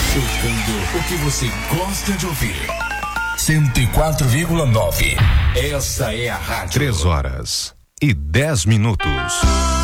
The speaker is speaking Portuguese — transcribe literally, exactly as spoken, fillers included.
Tocando o que você gosta de ouvir. cento e quatro vírgula nove. Essa é a rádio. Três horas e dez minutos.